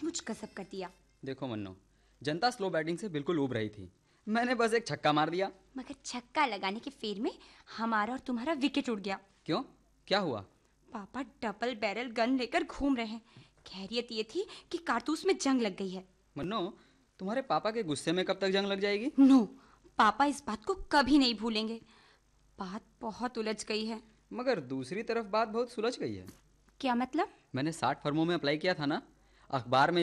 सचमुच गजब कर दिया। देखो मन्नो, जनता स्लो बैटिंग से बिल्कुल ऊब रही थी, मैंने बस एक छक्का मार दिया। मगर छक्का लगाने के फेर में हमारा और तुम्हारा विकेट उड़ गया। क्यों, क्या हुआ? पापा डबल बैरल गन लेकर घूम रहे हैं। खैरियत ये थी कि कारतूस में जंग लग गई है। मन्नो, तुम्हारे पापा के गुस्से में कब तक जंग लग जाएगी? नो, पापा इस बात को कभी नहीं भूलेंगे। बात बहुत उलझ गई है। मगर दूसरी तरफ बात बहुत सुलझ गई है। क्या मतलब? मैंने 60 फर्मों में अप्लाई किया था ना, अखबार में